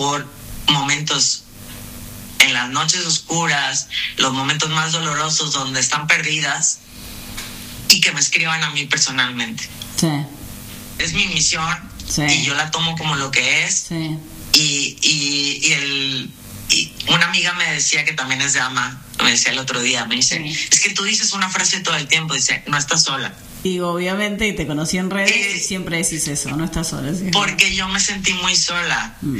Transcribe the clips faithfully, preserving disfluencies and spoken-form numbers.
por momentos en las noches oscuras, los momentos más dolorosos donde están perdidas, y que me escriban a mí personalmente. Sí. Es mi misión, sí. Y yo la tomo como lo que es. Sí. Y, y, y, el, y una amiga me decía, que también es dama, me decía el otro día, me dice, sí. Es que tú dices una frase todo el tiempo, dice, no estás sola. Digo, obviamente, y te conocí en redes, eh, y siempre decís eso, no estás sola. ¿Sí? Porque yo me sentí muy sola. Mm.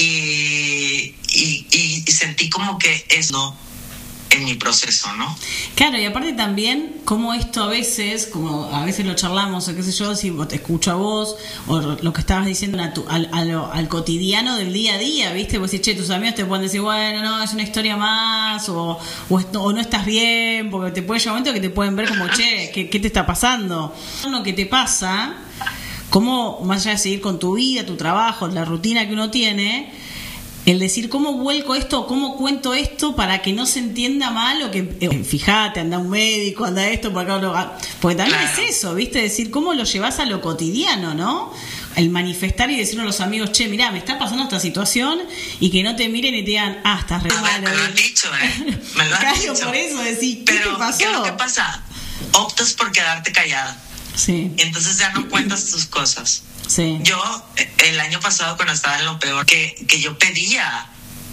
Y, y, y, y sentí como que es no en mi proceso, ¿no? Claro, y aparte también, como esto a veces, como a veces lo charlamos, o qué sé yo, si te escucho a vos, o lo que estabas diciendo a tu, al, al, al cotidiano del día a día, ¿viste? Vos decís, che, tus amigos te pueden decir, bueno, no, es una historia más, o, o, esto, o no estás bien, porque te puede llegar un momento que te pueden ver como, che, ¿qué, qué te está pasando? Lo que te pasa, cómo, más allá de seguir con tu vida, tu trabajo, la rutina que uno tiene, el decir cómo vuelco esto, cómo cuento esto para que no se entienda mal, o que eh, fíjate, anda un médico, anda esto, por acá, lo, porque también claro. Es eso, ¿viste? Decir cómo lo llevas a lo cotidiano, ¿no? El manifestar y decirle a los amigos, che, mirá, me está pasando esta situación, y que no te miren y te digan, ah, estás re mal. Me lo han dicho, ¿eh? Me lo han claro, dicho. Por eso decir, ¿qué Pero, te pasó? ¿qué es lo que pasa? Optas por quedarte callada. Sí. Entonces ya no cuentas tus cosas. Sí. Yo, el año pasado, cuando estaba en lo peor, que, que yo pedía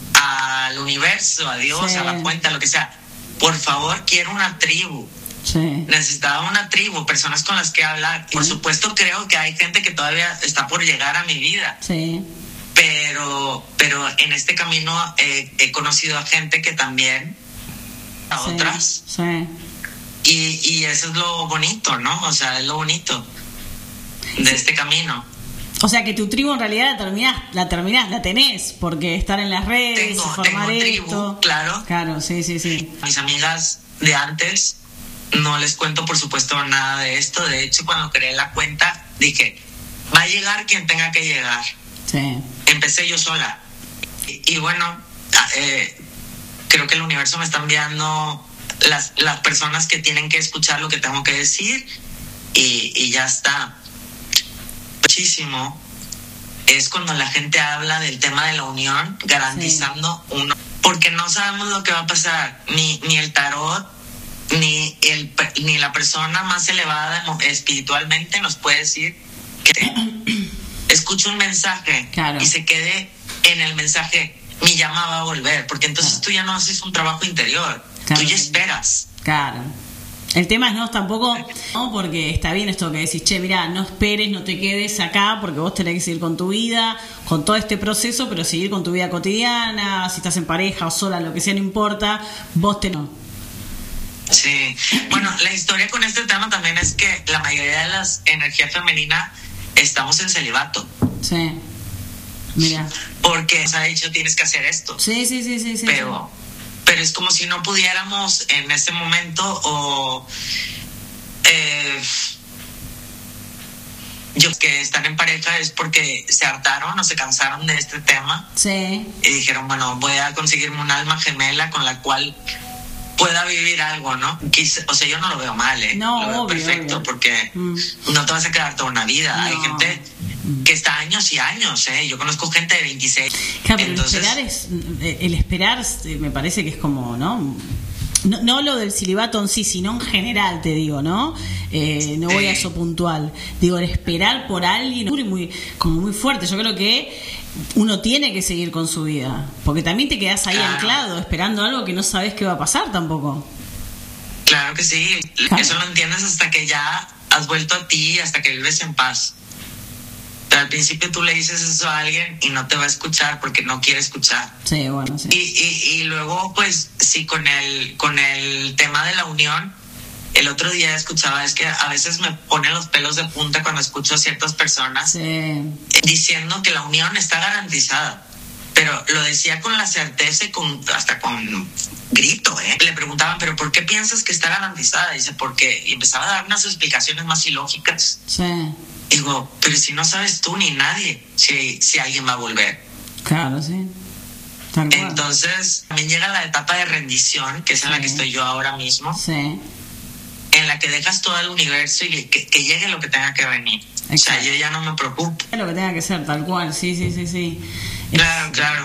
al universo, a Dios, sí. A la fuente, a lo que sea, por favor, quiero una tribu. Sí. Necesitaba una tribu, personas con las que hablar. Sí. Por supuesto, creo que hay gente que todavía está por llegar a mi vida. Sí. Pero, pero en este camino eh, he conocido a gente que también, a sí. otras. Sí. Y, y eso es lo bonito, ¿no? O sea, es lo bonito de este camino. O sea, que tu tribu en realidad la terminás, la terminás, la tenés, porque estar en las redes, tengo, formar tengo esto. Tribu, claro. Claro, sí, sí, sí. Mis amigas de antes, no les cuento, por supuesto, nada de esto. De hecho, cuando creé la cuenta, dije, va a llegar quien tenga que llegar. Sí. Empecé yo sola. Y, y bueno, eh, creo que el universo me está enviando las, las personas que tienen que escuchar lo que tengo que decir, y, y ya está. Muchísimo es cuando la gente habla del tema de la unión, garantizando sí. uno, porque no sabemos lo que va a pasar, ni, ni el tarot, ni, el, ni la persona más elevada espiritualmente nos puede decir que escuche un mensaje, claro. Y se quede en el mensaje, mi llama va a volver, porque entonces claro. Tú ya no haces un trabajo interior, claro. Tú ya esperas. Claro. El tema es no, tampoco, no, porque está bien esto que decís, che, mirá, no esperes, no te quedes acá, porque vos tenés que seguir con tu vida, con todo este proceso, pero seguir con tu vida cotidiana, si estás en pareja o sola, lo que sea, no importa, vos te no. Sí, bueno, la historia con este tema también es que la mayoría de las energías femeninas estamos en celibato. Sí, mira. Porque nos ha dicho, tienes que hacer esto. Sí, sí, sí, sí, sí. Pero... pero es como si no pudiéramos en ese momento, o eh, yo que están en pareja es porque se hartaron o se cansaron de este tema. Sí. Y dijeron, bueno, voy a conseguirme un alma gemela con la cual pueda vivir algo, ¿no? Quizá, o sea, yo no lo veo mal, ¿eh? No, lo veo obvio, perfecto, obvio. Porque mm. no te vas a quedar toda una vida. No. Hay gente que está años y años, ¿eh? Yo conozco gente de veintiséis. Claro, pero Entonces, el esperar es, el esperar me parece que es como, ¿no? No, no lo del celibato en sí, sino en general, te digo, ¿no? Eh, no voy a eso puntual. Digo, el esperar por alguien muy, como muy fuerte. Yo creo que uno tiene que seguir con su vida, porque también te quedás ahí claro. anclado, esperando algo que no sabes qué va a pasar tampoco. Claro que sí. Claro. Eso lo entiendes hasta que ya has vuelto a ti, hasta que vives en paz. Pero al principio tú le dices eso a alguien y no te va a escuchar porque no quiere escuchar. Sí, bueno, sí. Y, y, y luego, pues, sí, con el, con el tema de la unión, el otro día escuchaba, es que a veces me ponen los pelos de punta cuando escucho a ciertas personas sí. diciendo que la unión está garantizada. Pero lo decía con la certeza y con, hasta con grito, ¿eh? Le preguntaban, ¿pero por qué piensas que está garantizada? Dice, porque... Y empezaba a dar unas explicaciones más ilógicas. Sí. Digo, pero si no sabes tú ni nadie si, si alguien va a volver. Claro, sí. Tal cual. Entonces, también llega la etapa de rendición, que es en sí. la que estoy yo ahora mismo. Sí. En la que dejas todo el universo y que, que llegue lo que tenga que venir. Exacto. O sea, yo ya no me preocupo. Lo que tenga que ser, tal cual, sí, sí, sí, sí. Claro, es... claro.